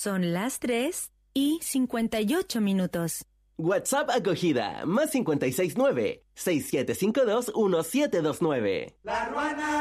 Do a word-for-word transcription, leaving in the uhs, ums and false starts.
Son las tres y cincuenta y ocho minutos. WhatsApp acogida, más cincuenta y seis nueve, seis siete cinco dos, uno siete dos nueve. La Ruana.